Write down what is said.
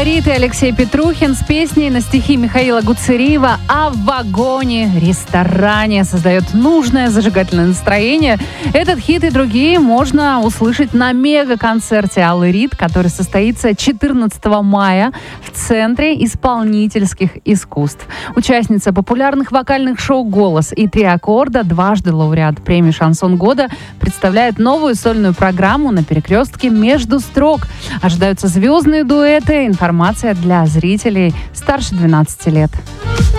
Аларит и Алексей Петрухин с песней на стихи Михаила Гуцериева «А в вагоне-ресторане» создает нужное зажигательное настроение. Этот хит и другие можно услышать на мега-концерте Аларит, который состоится 14 мая в Центре исполнительских искусств. Участница популярных вокальных шоу «Голос» и «Три аккорда», дважды лауреат премии «Шансон года», представляет новую сольную программу на перекрестке «Между строк». Ожидаются звездные дуэты. Информация для зрителей старше 12 лет.